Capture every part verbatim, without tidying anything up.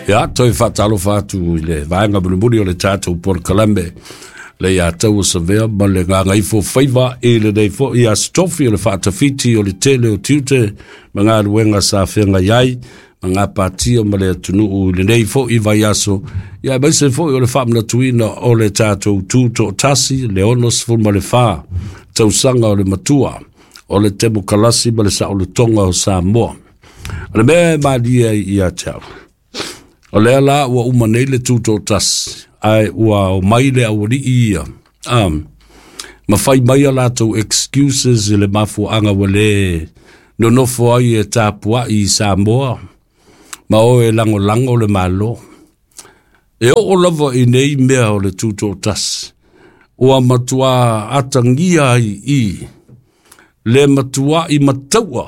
Ya, toi whatalo whātu le vaenga bulumuri o le tātou por Kalambe. Le ia tau sa vea, ma le ngā ngai fo whaiva e le nei fo ia stofi o le whaatawhiti o le tele o tiute, ma ngā ruenga sa whenga iai, ma ngā pātia ma le atunu o le nei fo i vai aso. Ia maise fo i o le whaamna tuina o le tātou tūto o tasi, le onos fu ma le wha, tau sanga o le matua, o le temo kalasi ma le sa o le tonga o Samoa. O le mea ma lia i a tau. O lea la ua umanei le tūto tas, ai ua o mai le awari ia. Um, ma whai mai a lātou excuses i le mafu anga wale no nofo ai e tāpua i Samoa, ma o e lango lango le malo. E o o lava i nei mea o le tūto tas, ua matua atangia i i, le matua i mataua,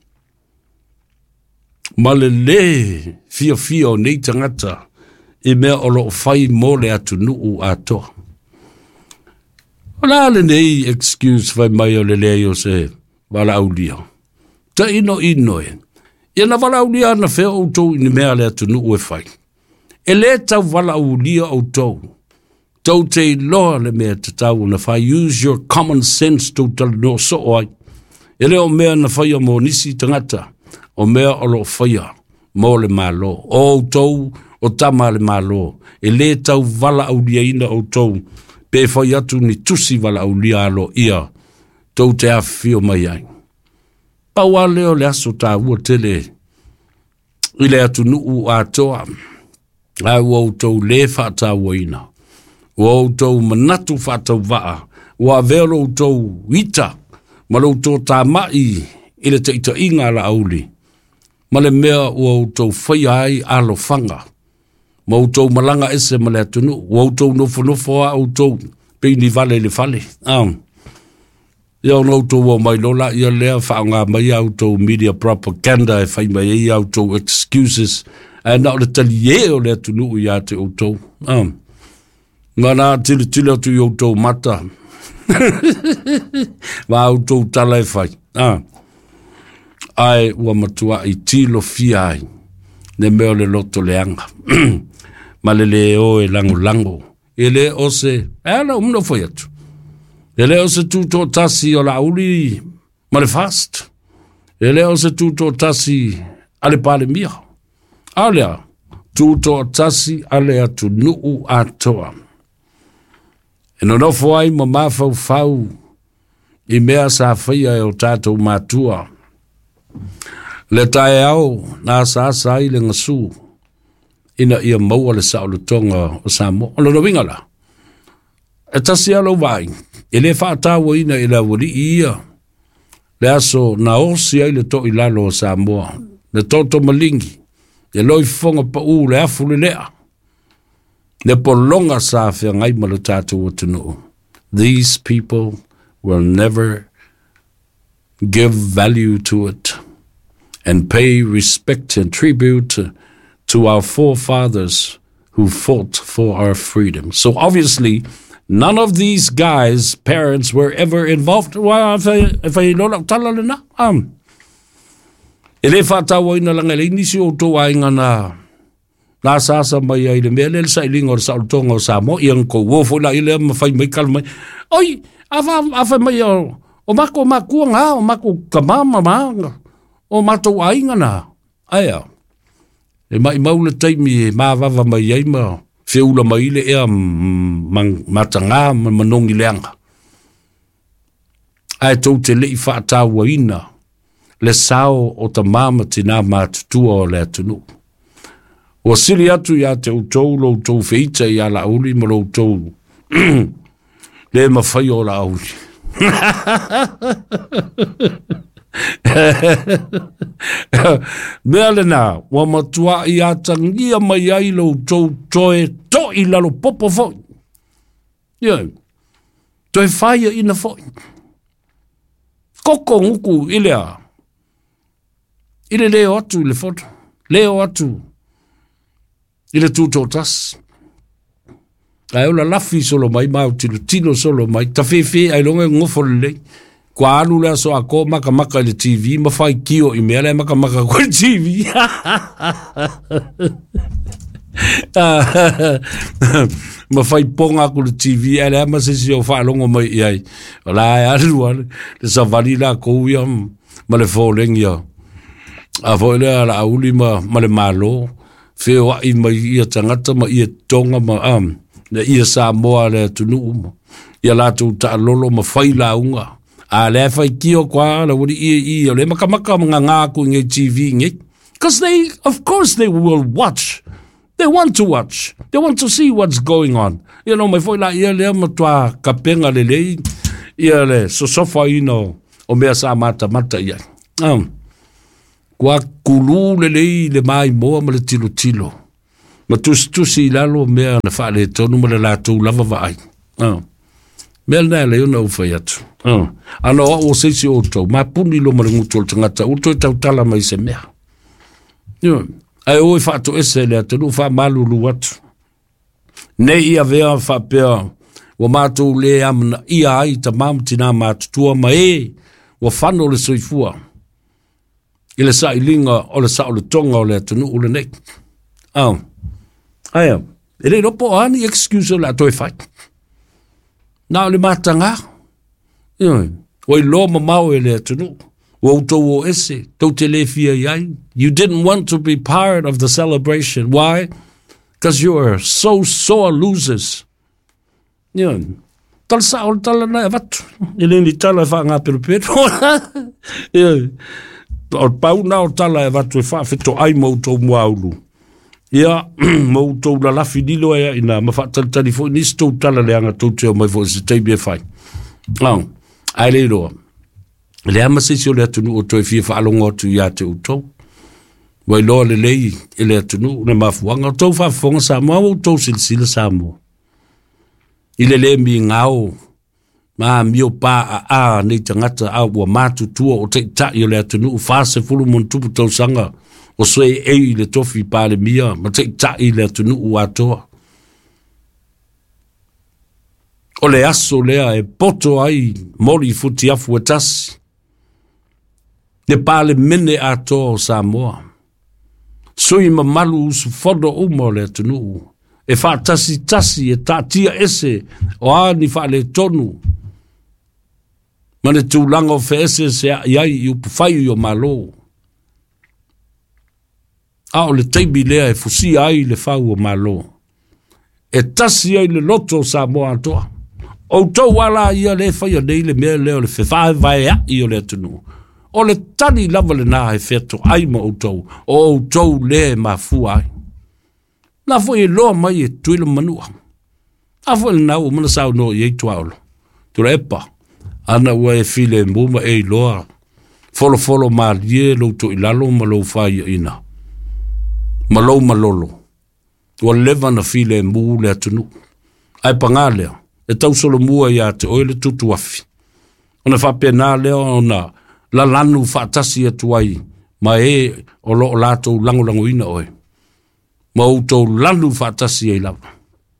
ma le le fia fia o nei tangata i mea o lo whai mo le atu nuu atoa. O la le nei excuse whai mai o le leo se wala aulia. Ta ino ino e. Ia na wala aulia na whea o tau i mea le atu nuu e whai. E le tau wala aulia o tau. Tau te loa le mea te tau na whai. Use your common sense tau tala no so ai. E le o mea na whai o mo nisi tangata. O mea o lo whaia, mo le malo, o tau, o tama le malo, e le tau wala aulia ina o tau, pe whai atu ni tusi wala aulia alo ia, tau te awhio mai ai. Pau a leo le aso tā ua tele, i le atu nuu a toa, a ua o tau le whata waina, ua o tau manatu whata waa, ua vero o tau ita, ma lo tau tā mai, i le teita inga la auli, ma le mea ua o tau whaia ai alo whanga. Ma o tau malanga ese ma le atunu. Ua o tau nofo nofo a o tau peini vale le fale. Um. Ia o nau tau o mai lola. Ia lea whaonga mai au tau media propaganda e whai mai e au tau excuses. E nao le tali e o le atunu i ate o tau. Um. Ngā nā tili tili atu i o tau mata. Ma au tau tala e whai. Ah. Ai ua matua i tilo fia ai, ne meo le loto leanga. Ma le le o e lango lango. E le o se, e ala umno foi atu. E le o se tuto tasi o la uli, ma le fast. E le o se tuto tasi ale pale mia. Alea, tuto tasi ale atu nuu atoa. E no nofo ai ma mafau fau, i mea sa whaia e o tātou matua. Le tae au, nā sa sa i le ngasu, ina ia maua le sao le tonga o Samoa, o lono wingala. E tasi alo vai, e le whaatawa ina i la wari ia, le aso na osi ai le to i lalo o Samoa, le toto malingi, e loi fonga pa u le afu le lea, le polonga sa fia ngai ma le tātou o tunu. These people will never give value to it and pay respect and tribute to, to our forefathers who fought for our freedom. So obviously, none of these guys' parents were ever involved. Well, if I don't tell you now, um, ele whātawa ina langa le inisi o tō ainga na nā sāsa mai ai le mea le sa ilinga o sa utonga o Samoa, iang ko wofo la ile ma whai mai kalmai. Oi, awa, awa mai o, o mako makua ngā, o mako kamama maanga. O matou ainga na, aia. E mai maule taimi e mawawa mai ai ma, whiaula mai le ea matanga manongi leanga. Ai tau te lei whaatawa ina, le sao o ta mama tina mātutua o le atunu. O siri atu ia te utou lo utou feita i ala auli ma lo utou le mawhai o la auli. Mea le nā, wa matua i atangia mai ai lo tau toe to i lalo popo foi. Ia, toe whaia ina foi. Koko nguku ilea. Ile leo atu ile foto. Leo atu. Ile tuto tas. Ai ola lafi solo mai mau tino tino solo mai. Ta fefe ai longa ngofo le. Kwa alu la so ako maka maka le T V. Ma fai kio i mea le maka maka kwa T V. ma fai ponga ku le T V ele ma se si o fa longo mai ai la ya lu le sa vali la ko ya ma le foleng ya a vo le ala uli ma ma le malo fe wa i ma ia tangata ma ia tonga ma am le ia sa mo le tunu ia la tu ta lolo ma fai la unga a le fai kio kwa la wuri i i le maka maka nga nga ku nge T V nge because they of course they will watch. They want to watch. They want to see what's going on. You know, me foi la ia le matua kapenga le le ia le so sofa ino o mea sa mata mata ia. Um, kwa kulu le le le mai mo ma le tilo tilo. Ma tus tusi lalo mea na fa le tonu ma le la tu lava vai. Um, mea na le una ufa yatu. Um, ano o se si oto ma puni lo ma le ngutu tangata uto tau tala mai se mea. You know, ai oi fa to ese le to fa malulu wat nei ia vea fa pea wa matu le am ia ai ta mam tina mat tua mai wa fano le soifua ile sa ilinga o le sa o le tonga o le tunu o le nek ah ai ele no po ani excuse la to fa na le matanga yo oi lo mamau ele tunu you didn't want to be part of the celebration. Why? Because you are so sore losers. Yeah. Tal sa ol tal na vat. Ile ni tal fa nga perpetuo. Yeah. Ol pau na tal vat fa fito ai mo to muaulu. Ya mo to la la fidilo ya ina ma fa tal telefoni sto tal le nga to te mai fo se te be fai. Ah. Ai le do. Le ama se si o le atunu o toi fia whaalonga tu ia te utou. Wai loa le lei e le atunu ne mafuanga. O tau whaafonga sa mua o tau silsila sa mua. I le le mi ngao. Maa mio pā a a nei tangata a ua mātu tua o te ta i o le atunu. U whaase fulu mon tupu tau sanga. O swei e i le tofi pā le mia. Ma te ta i le atunu u atoa. O le aso lea e poto ai mori futi afu e tasi. Ne pale mene ato Samoa. Sui mamalu usu fodo umo le tunu. E fa tasi tasi e tatia ese o ani fa le tonu. Mane tu lango fe ese se iai i upufayu yo malo. A o le teibi lea e fusi ai le fau o malo. E tasi ai le loto Samoa atoa. O tau wala ia le faya nei le mea leo le fefae vai a i o le tunu. O le tani lava le nā he feto ai ma outou, o outou le ma fua ai. Na fo e loa mai e tuila manua. A fo e nau mana sao no i eitu aolo. Tura epa, ana ua e file mbuma e loa. Folo folo ma lie lo to ilalo ma lo fai ina. Ma lo malolo. Ua leva na file mbu le atunu. Ai pangalea, e tau solo mua ia te oile tutu afi. Ona whapena leo ona la lanu fatasi atuai ma e o lo lato lango lango ina oe ma uto lanu fatasi e lava.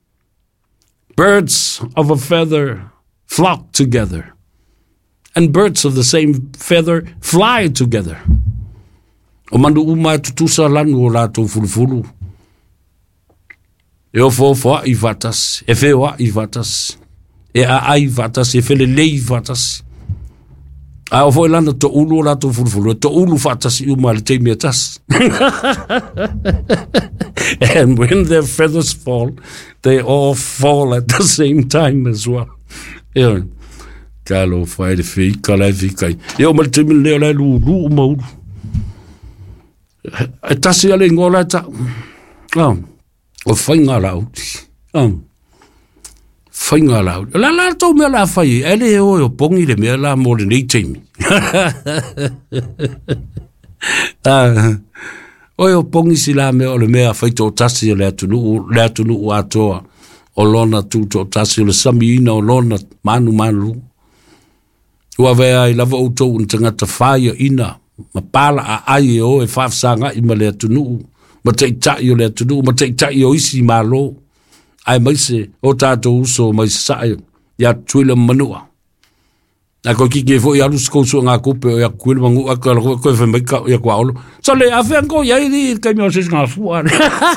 Birds of a feather flock together and birds of the same feather fly together. O mandu uma tutusa lanu o lato fulufulu e o fofo i fatasi e feo i fatasi e a ai fatasi e fele lei fatasi. A o foi lana to ulu la to fulfulu to ulu fatasi u mal te metas. And when their feathers fall, they all fall at the same time as well. Yeah. Kalo fai de fi kala fi kai. Eu mal te mil le lu lu mo. E tasi ale ngola ta. Ah. O fai ngala ut. Ah. Whainga lau. La la tau mea la whai. Ele e oi o pongi le mea la mo le nei teimi. Oi o pongi si la mea o le mea whai tō tasi le atunu, le atunu o atoa. O lona tu tō tasi le sami ina o lona manu manu. Ua vea i lava o tō un tangata whaia ina. Ma pala a ai e o e whafsanga i ma le atunu. Ma te itai o le atunu. Ma te itai o isi ma lo. Ai mai se o tātou uso mai sae ia tuila manua. Na ko ki ke fo ya lu sko so nga ko pe ya ku le mangu ka ko ko fe me ka ya kwa olo so le a fe ngo ya i ka mi o se nga fu an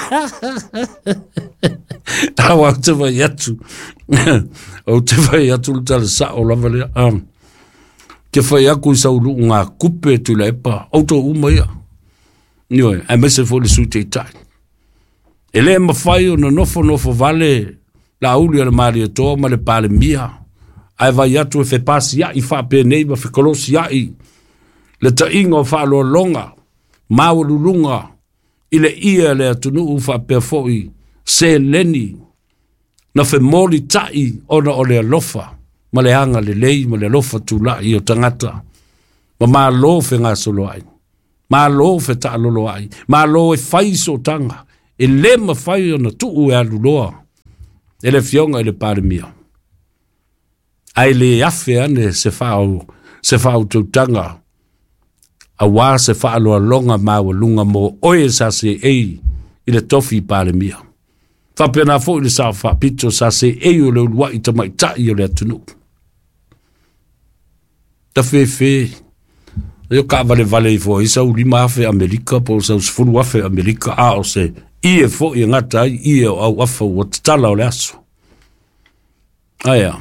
a wa te va ya tu o te va ya tu tal sa o la vale am ke fa ya ku sa lu nga ku pe tu le pa auto u ma ya ni o a me se fo le su te tai ele ma fai o no nofo nofo vale la uli le mari to ma le pale mia ai vai atu e fe pasi ya i fa pe nei ma fe kolosi ya i le ta ingo fa lo longa ma o lulunga ile ia le atunu u fa pe foi se leni na fe moli tai ona o le lofa ma le anga le lei ma le lofa tu la i o tangata ma ma lo fe nga solo ai ma lo fe ta lo ai ma lo e fai so tanga e le ma fai ona tu u e aluloa e le fionga e le pare mia ai le afe ane se fao se fao tu tanga a wā se wha aloa longa maua lunga mo oe sa se ei i le tofi pale mia. Whapena fo i le sa wha pito sa se ei o le ulua i tamai tai o le atunu. Ta fe fe. Eo ka vale vale i fo i sa ulima afe Amerika po sa usfuru afe Amerika a o se i e fo i ngata i i e au afa ua tatala o le aso. Aya.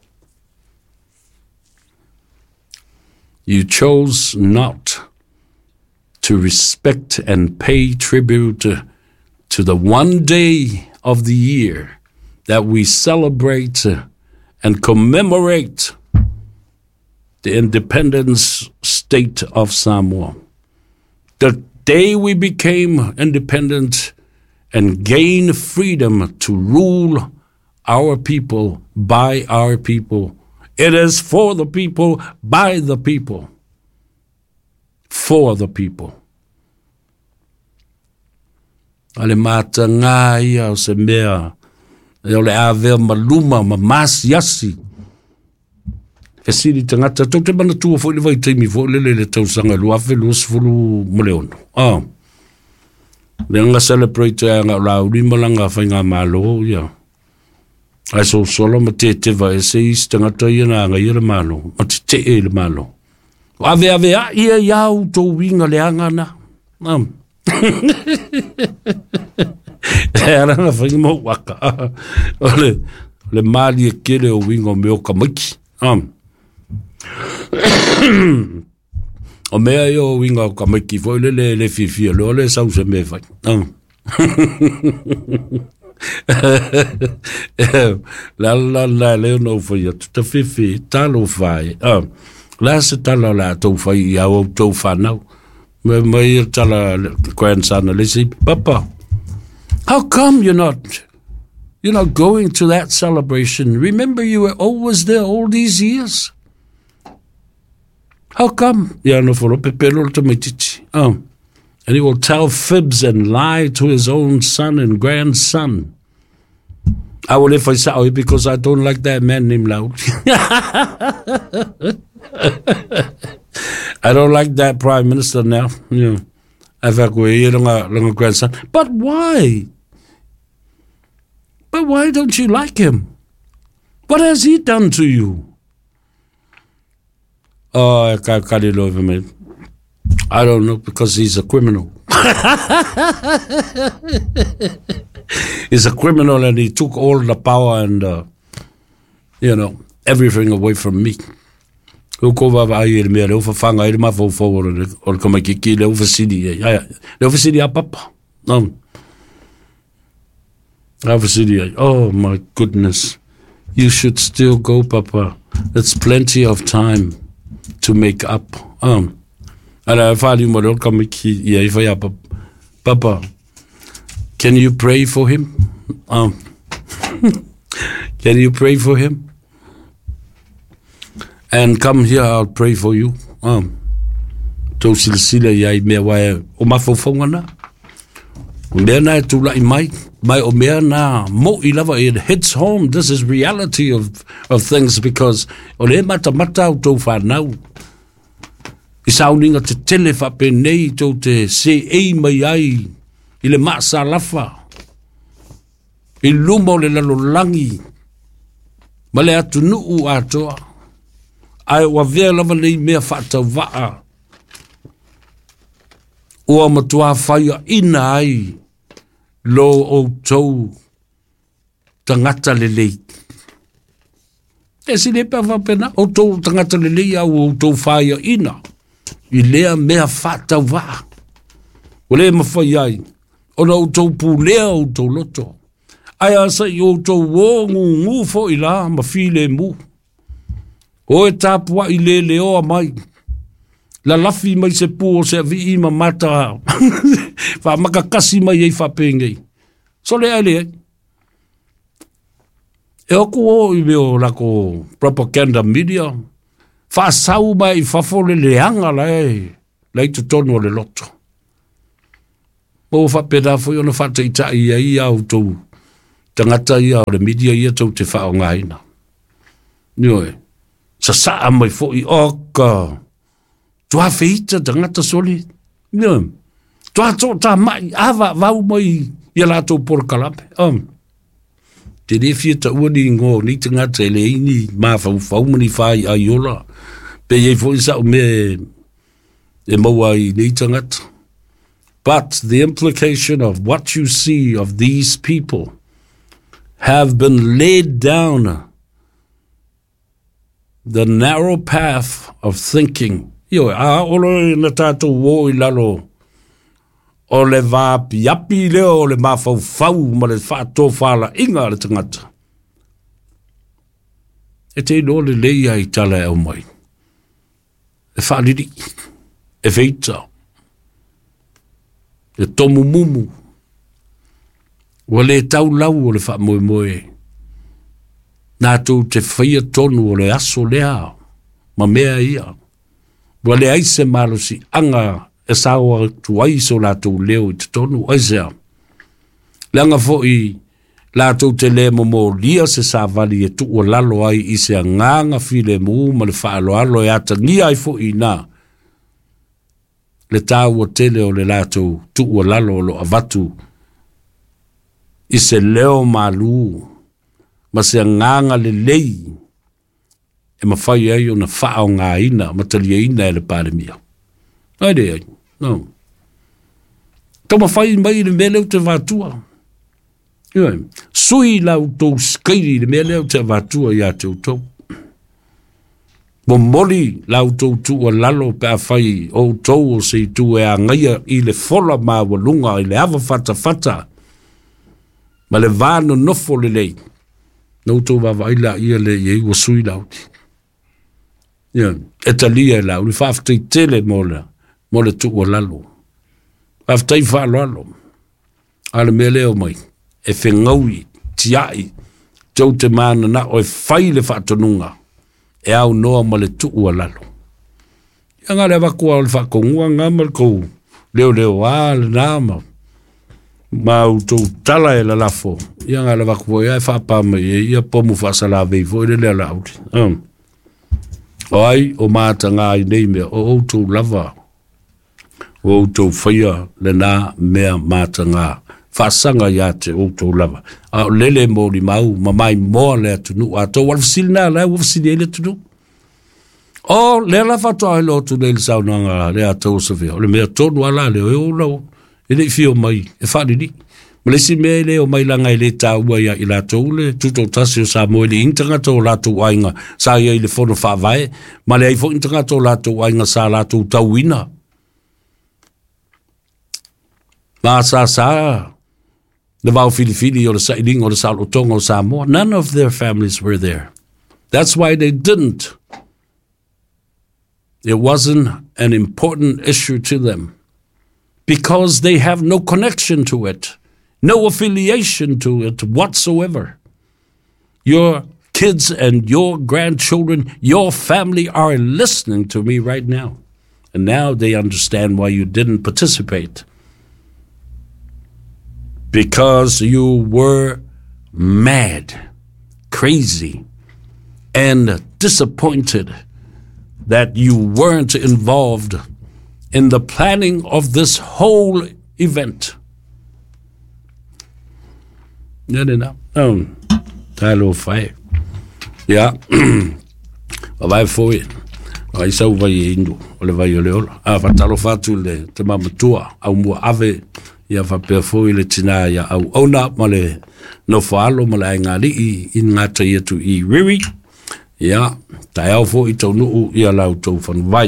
You chose not to respect and pay tribute to, to the one day of the year that we celebrate and commemorate the independence state of Samoa. The day we became independent and gained freedom to rule our people by our people. It is for the people, by the people. For the people. Ale mata ngā ia o se mea, e ole āwea maluma, ma masi asi. E siri tangata, tau te mana tua fo i le vai teimi fo le le le tau sanga lu afe lu sifuru moleono. Ah. Le nga celebrate a ngā rau lima langa whai ngā malo, ia. Ai so solo ma te te vai, e se isi tangata ia ngā ngā ia le malo, ma te te e le malo. Ave ave a ia iau tō winga le angana. Um. E arana whangi mo waka. Ole, ole mali e kere o winga o meo kamiki. Um. O mea i o winga o kamiki, fo le le le fifia, le ole sau se me whai. Um. La la la leo no whai atu, ta fifi, talo whai. Um. La se tala la tau whai i au tau whanau. Me mai tala grandson le si, Papa, how come you're not, you're not going to that celebration? Remember you were always there all these years? How come? Ya no folo pepelo to me titi. Oh. And he will tell fibs and lie to his own son and grandson. I will if I say because I don't like that man named Loud. I don't like that prime minister now. Yeah. I've got a grandson. But why? But why don't you like him? What has he done to you? Oh, I can't cut it over me. I don't know, because he's a criminal. He's a criminal and he took all the power and, uh, you know, everything away from me. O ko va vai ele me le fanga ele ma fo fo o ko ma ki le ofisidi ya le ofisidi a papa no ofisidi. Oh my goodness, you should still go, Papa. It's plenty of time to make up. Um ala fali mo ko ma ki ya fa ya Papa, can you pray for him? Um can you pray for him? And come here, I'll pray for you. Um, to silsila yai me wa o mafofonga na. Me na tu la mai mai o me na mo I lava it hits home. This is reality of of things, because o le mata mata to fa now. I sounding at the telefa pe nei to te se e mai ai I le masa lafa. I lumo le lalo langi. Ma le atu nuu atoa. ai wa vea lava nei mea whaatau waa. Ua matua whaia ina ai lo o tau tangata lelei. E si le pewa pena, o tau tangata lelei au o tau whaia ina. I lea mea whaatau waa. O lea mawhai ai. O na o tau pūlea o tau loto. Ai asa i o tau wō ngu ngu fo i la ma while mu. O e tāpua i le leo a mai. La lafi mai se pū o se vi i ma mata. Wha makakasi mai ei whapengei. So le ale ai. E oku o i meo lako propaganda media. Wha sau mai i whafole leanga lai. Lai te tonu o le loto. Mo whapeda fo i ona whata i ta i ai au tau. Tangata ia o le media ia tau te whao ngaina. Nioe. Sa saa mai fo i oka. Tua feita tangata soli. Nioe. Tua tō tā mai. Awa vau mai ia lātou porkalape. Um. Te rewhia ta uani ngō ni tangata ele ini mā whau whau mani whai ai ola. Pe iei fo i sao me e maua i ni tangata. But the implication of what you see of these people have been laid down the narrow path of thinking. Io, a olo na tātou wō i lalo o le vāpi api leo o le mawhau whau ma le whātō whāla inga le tangata. E te ino le leia i tala e au mai. E whāliri, e veita, e tomu mumu, wa le tau lau o le wha moe moe. Nā tau te whaia tonu o le aso lea, ma mea ia. Wa le aise malo si anga e sawa tu aiso la tau leo i te tonu aisea. Le anga fo i la tau te le momo lia se sa vali e tu o lalo ai i se nganga file mu ma le wha alo alo e ata ni ai fo i nā. Le tau o tele o le la tau tu o lalo lo avatu i se leo malu, ma se nganga le lei, e ma whai ai o na whao ngā ina, ma tali e ina e le pāremia. Ai de ai, no. Tau ma whai mai le mea leo te vātua. Ioi, sui lau tau skairi le mea leo te vātua ia te utau. Mo moli lau tau tu o lalo pe a whai o tau o se tu e a ngaia i le fola ma walunga, i le awa fata fata. Ma le vāno nofo le lei. Nau tau wawaila ia le iei wa sui lauti. Ia, e talia e lau, li whaafatai tele mo le, mo le tu o lalo. Whaafatai whaalo alo. Ale mea leo mai, e whengaui, tiai, tau te mana na o e whai le whaatonunga, e au noa mo le tu o lalo. Ia ngā le wakua o le whaakongua ngā malkou, leo leo a le nāma, ma utou tala e la lafo ia nga la vakua ia fa pa me ia pomu fa sala ve vo le la out um ai o mata nga i nei me o utou lava o utou fia le na me mata nga fa sanga ia te utou lava a lele mo li mau ma mai mo le tu nu a to wal silna la wo silele tu nu o le la fa to lo tu le sa nga le a to se ve le me to no ala le o lo ele fio mai e fa di le si me le o mai langa ile ta ua ia ila tole tuto tasio sa mo le intanga to la to ainga sa ia ile fono fa vai ma le ai fo intanga to la to ainga sa la to tawina ma sa sa le va filifili o le sa iling o le sa o tongo sa mo none of their families were there. That's why they didn't. It wasn't an important issue to them. Because they have no connection to it, no affiliation to it whatsoever. Your kids and your grandchildren, your family are listening to me right now. And now they understand why you didn't participate. Because you were mad, crazy, and disappointed that you weren't involved in the planning of this whole event. Yeah, um, talo fai. Yeah. a vai foi ai sau vai indu o le vai o le ola a fatalo fatu le te mamatua au mua ave ia fa pe foi le tina ia au ona ma le no falo ma le ngali i in ngata ia tu i riri ia tai au fo i tau nuu ia lau tau fan vai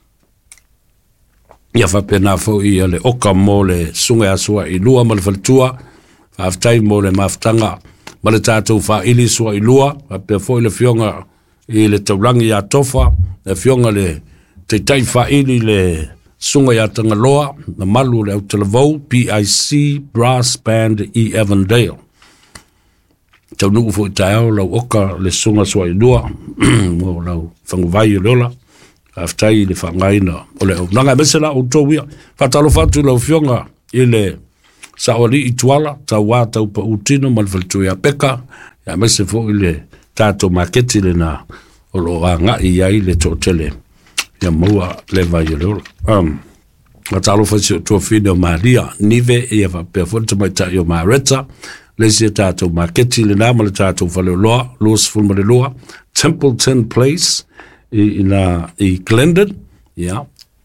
ia fa pe na fo ia le oka mo le sunga asua i lua ma le faltua fa aftai mo le maftanga ma le tātou fa ili sua i lua fa pe fo i le fionga i le taulangi a tofa le fionga le te tai fa ili le sunga ya Tangaloa na malu le Autelevou P I C Brass Band i Avondale tau nuku fo i taeo lau oka le sunga sua i lua mo lau whanguvai i lola aftai le whangaina o le nanga mesela o tōwia whatalo fatu lau fionga i le saoli i tuala tau wā tau pa utino malwhaltu ia peka ya mese fo i le tātou maketi le na o lo a nga i ai le tōtele ia maua le vai i lola um, whatalo fatu o tōwhine o Maria nive i eva pia fonta mai ta i o Mareta Lesia tātou maketi le nāma le tātou whale loa, Lewis Fulmare loa, Templeton Place, i, na, i Glendon, ia.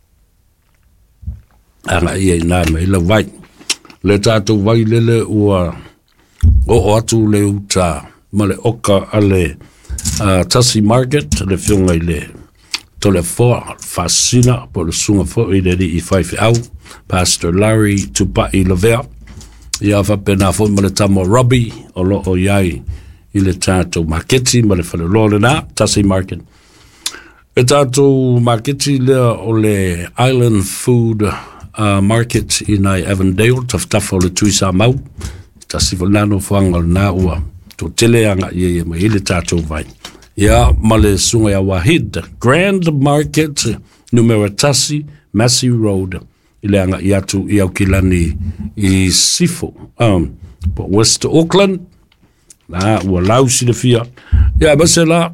Anga ia i nāma i la vai. Le tātou vai lele ua o o atu le uta, ma le oka a le uh, Tassie Market, le fionga i le tole foa, fasina, po le sunga fo i le i whaifi au, Pastor Larry Tupa i Lavea, ia fa pena fo ma le tamo Robbie o lo o iai i le tātou maketi ma le whale lo le nā Tassie Market e tātou maketi lea o le Island Food uh, Market i nai Avondale taftafo le tuisa mau tasi nano whanga le nā ua to tele anga i e ma i le tātou vai ia ma le sunga ia Wahid Grand Market numero Tassie Massey Road i le anga i atu i au kilani i Sifo, um, po West Auckland, na ua lau si le fia. Ia, base la,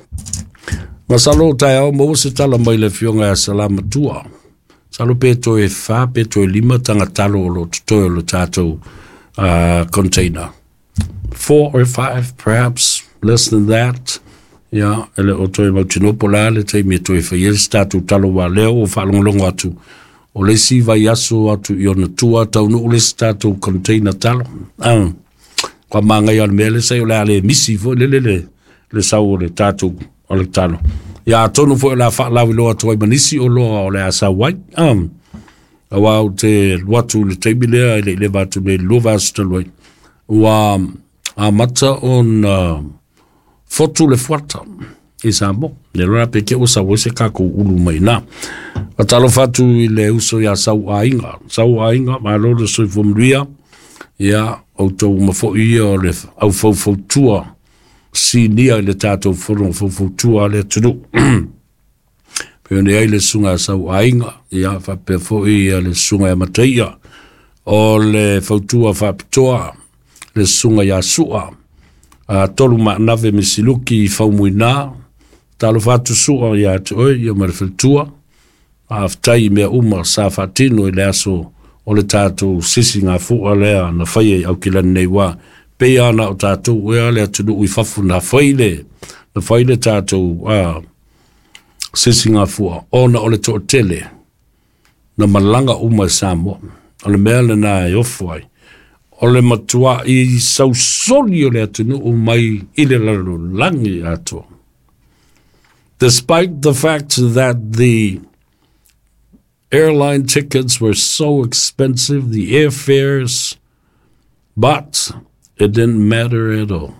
masalo tai au mo se tala mai le fionga a salama tua. Salo pe to e fa, pe to e lima tanga talo o lo tutoe o lo tātou uh, container. Four or five, perhaps, less than that. Ia, ele o toi mautinopola, le te me to e fa yes tātou talo wa leo o whalongolongo atu. O le si vai aso atu i ona tua tau no le stato container talo. Ah. Kwa manga i al mele sai o le ale misi fo le le le le sau le tato o le talo. Ya tonu fo la fa la lo atu i manisi o lo o le asa wai. Um. Wa o te watu le tebile le le vatu le lovas te loi. Wa a mata on uh, fotu le fuata. Isa mo. Le rona peke o sa wese kako ulu mai na. Atalo fatu i le uso ya sau ainga. Sau ainga, ma lolo soi fomria. Ia, au tau mafo ia o le au fau fau tua. Si nia le tātou fono fau fau tua le tunu. Peo ne ai le sunga sau ainga. Ia, fa pe fo ia le sunga ya mataia. O le fau tua fa pitoa. Le sunga ya sua. A tolu ma nave misiluki i fau muina. Talo fatu sua ya te oi, ia marifiltua. Aftai mea uma sa fatino i le aso o le tātou sisi ngā fua lea na whaie au ki lani nei wā. Pei ana o tātou ea lea tunu ui fafu na whaile, na whaile tātou uh, sisi ngā fua. Ona o le to tele, na malanga uma i Samoa. O le mea le nā e ofuai. O le matua i sau soli o lea tunu o mai i le lalo langi ato. Despite the fact that the airline tickets were so expensive, the airfares, but it didn't matter at all.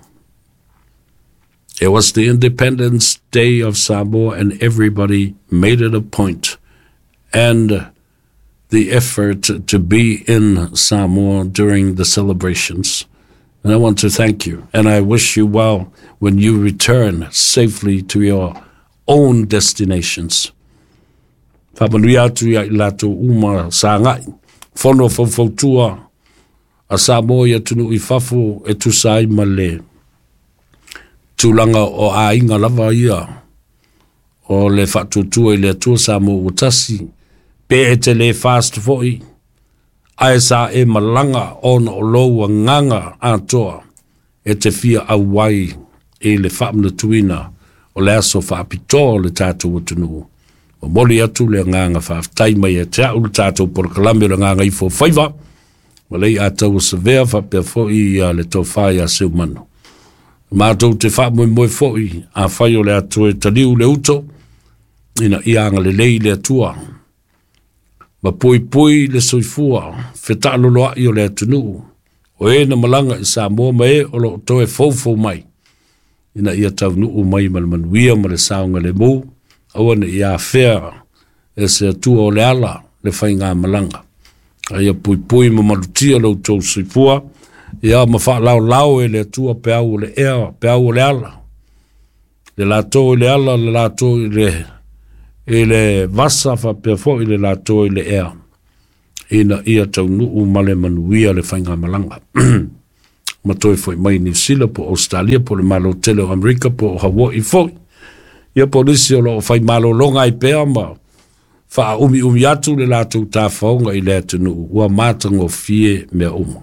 It was the Independence Day of Samoa, and everybody made it a point and the effort to be in Samoa during the celebrations. And I want to thank you, and I wish you well when you return safely to your own destinations. Whapanui atu ia i lato uma sa ngai. Whono whawhautua a Samoa ia tunu i whafo e tu sai ma le tūlanga o a inga lava ia o le whatutua i le atua Samoa o tasi pe e te le fast foi ai sa e malanga on o loa nganga atoa e te fia awai e le whamna tuina o le aso whaapito le tātou atunu. O moli atu le nganga whaafitai mai e te au le tātou porokalame le nganga i fo whaiva, o lei atau sa vea whapea fo i a le tau whai a seu mano. Mātou te wha moe moe fo i a whai o le atu e taliu le uto, ina i anga le lei le atua. Ma pui pui le soifua, wheta aloloa i o le atunu, o e na malanga i sa mua mai o lo toe fau fau mai. Ina ia tau nuu mai ma le manuia ma le saunga le mou, awana ia whea e se atua o le ala le whainga malanga. Ia pui pui ma malutia lau tau soifua, ia ma wha lau lau e le atua pe au le ea, pe au le ala. Le lato le ala, le lato le e le vasa fa pe fo i le lato le ea. Ina ia tau nuu ma le manuia le whainga malanga. Ma toi foi mai New Zealand po Australia po le malo tele o Amerika po Hawaii foi. Ia polisi o lo fai malo longa i pea ma fa umi umi atu le lato ta faunga i le atunu ua matango fie mea umo.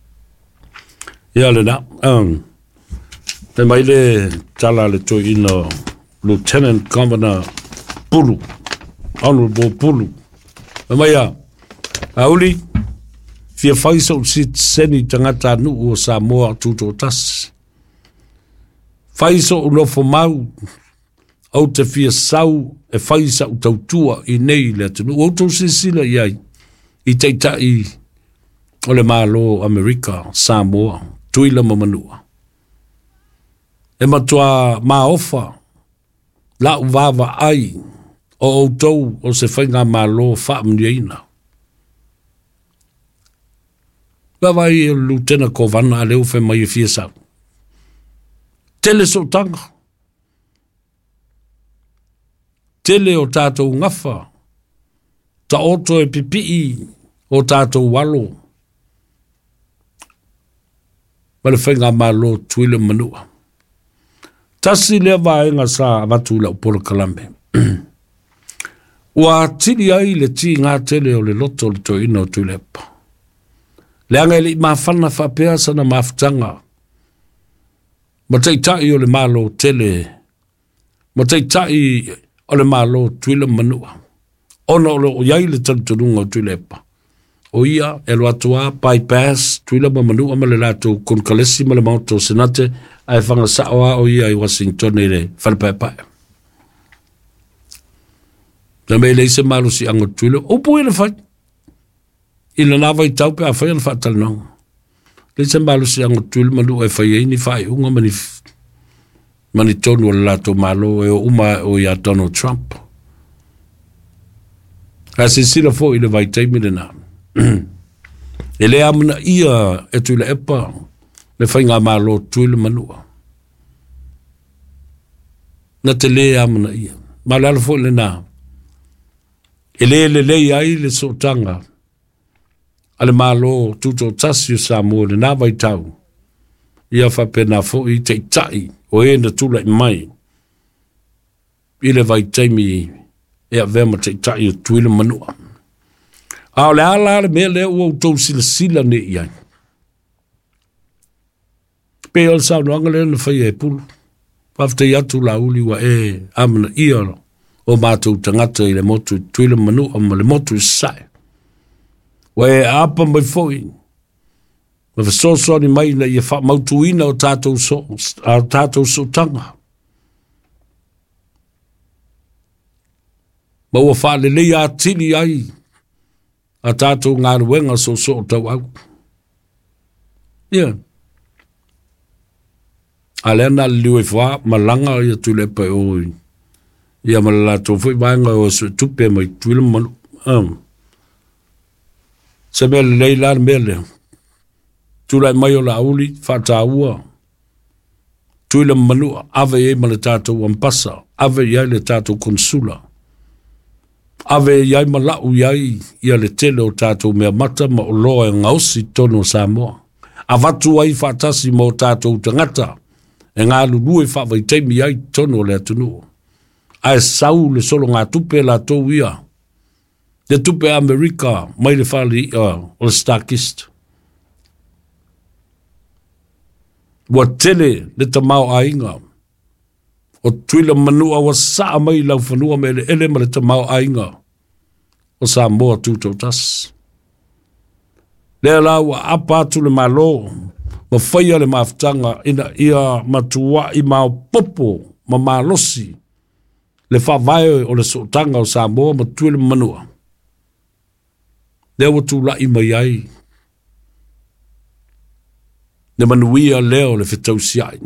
Ia le na, um, te mai le tala le toi ino Lieutenant Governor Pulu, Honorable Pulu. E mai a, auli, fia whaisa o si seni tangata nu o Samoa tuto tas. Whaisa o nofo mau, au te fia sau e whaisa o tautua i nei le atunu. O tau si sila iai, i teita i o le malo Amerika, Samoa, tuila mamanua. E matua maofa, la uvawa ai, o o tau o se whainga malo whaamniaina. Wawa i Lieutenant Governor a leo whe mai e fia sau. Tele so tanga. Tele o tātou ngafa. Ta oto e pipii o tātou walo. Wale whainga malo tuile manua. Tasi lea vaenga sa avatula o Polo Kalambe. Ua tili ai le ti ngā tele o le loto le to ina o tuilepa. Leanga ili mawhana whapea sana mawhtanga. Ma teitai o le malo tele. Ma teitai o le malo tuila manua. Ona o le o iai le tantanunga o tuilepa. O ia, e lo atua, bypass, tuila ma manua ma le lato konkalesi ma le mauto senate, ai whanga saoa o ia i Washington e le whanapaipai. Na me leise malo si ango tuila, o pui le whai. Ina nawa i tau pe a whai ana whaatala nao. Leise malo si ango tuila manu e whai eini whai unga mani mani tonu o le lato malo e o uma o ia Donald Trump. Kasi sila fo i le vai taimi le nao. E le amuna ia e tuila epa le whainga malo tuila manua. Na te le amuna ia. Ma le alafo le nao. E le le le ai le sotanga. Ale malo tuto tasio Samoa le na vai tau. Ia whapena fo i te tai o e na tula i mai. I le vai taimi e a vema te tai o tuila manua. Ao le ala le mea le ua utou sila sila ne iai. Pe al sao noanga le na whai e pulu. Pafte atu la uli wa e amana ia o mātou tangata i le motu tuila manua ma le motu i sai. Wa e apa mai foi. Ma fa so so ni mai na ia fa mautuina o tātou so, o tātou so tanga. Ma ua fa le lei a tili ai. A tātou ngā ruenga so so o tau au. Ia. Yeah. A lena liwe wha, malanga ia tule pa oi. Ia malala tō fui vaenga o su tupe mai tuile manu. Um. Se mele leila mele. Tula mai o la auli, whata ua. Tuile manu, ave e male tātou ampasa. Ave iai le tātou konsula. Ave iai malau iai ia le tele o tātou mea mata ma o loa e ngausi tono Samoa. Avatu ai whatasi mo tātou tangata. E ngā lulu e whawai teimi ai tono le atunu. Ai sau le solo ngā tupe la tō ia. Le tupe Amerika mai le whali uh, o le Starkist. Wa tele le tamau a inga. o tuila manua wa saa mai lau whanua me le ele ma le tamau ainga o Samoa tūtou tas. Lea lau a apa atu le malo, ma whaia le maafutanga ina ia matua i mao popo ma malosi le whawai o le sotanga o Samoa ma tuile manua. Lea watu la i mai ai. Le manuia leo le whetau siai.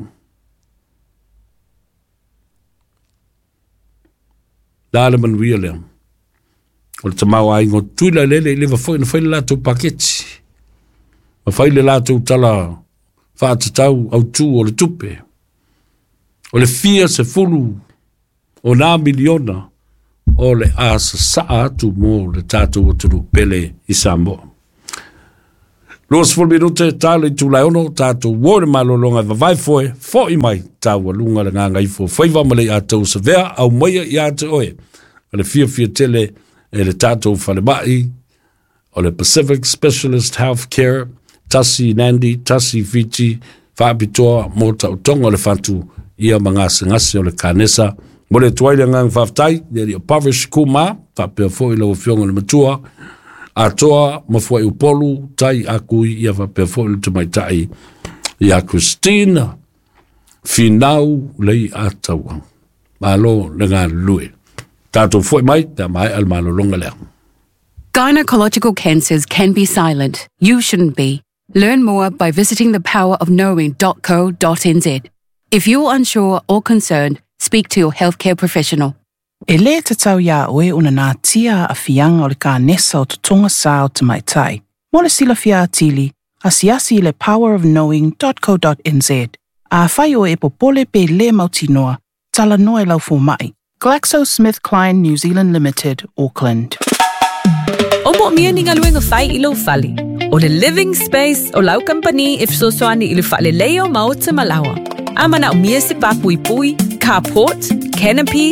La le manuia leo. O le tamau ai ngo tuila lele i lewa fwoi na whaile lātou paketi. Ma whaile lātou tala whātatau au tū o le tupe. O le fia se fulu o nā miliona o le asa saa atu mō le tātou o tunu pele i Samoa. Luas fulu minute tāle i tūlai ono tātou wōre malolonga vavai foe fo i mai tāua lunga le nganga i fo whaiva male a tau sa vea au maia i a te oe. O le fia fia tele e le tātou whalemai o le Pacific Specialist Health Care Tasi Nandi, Tasi Fiji, whaapitoa mō tau tonga le whantu ia mangase ngase o le kānesa. Mo le tuaile ngang whaftai, neri o Pavish Kuma, whapea fōi lau whionga le matua, a toa mawhai upolu, tai akui ia whapea fōi le tumaitai, ia Christina, Finau lei a taua. Malo le ngā lue. Tātou fōi mai, tā mai al malo longa lea. Gynecological cancers can be silent. You shouldn't be. Learn more by visiting the power of knowing dot co dot n z. If you're unsure or concerned, speak to your healthcare professional. E le te tau ia oe una nā tia a fianga o le ka nesa o tutonga sa o te maitai. Mo le sila fia atili, a siasi le power of knowing dot co dot n z. A whai o e popole pe le mautinoa, tala noe lau fo mai. GlaxoSmithKline New Zealand Limited, Auckland. O mo mia ni ngaluenga whai ilo whali. O le living space o lau company if so soani ilu whale leo mao te malawa. Amana o mia se papui pui, carport, canopy,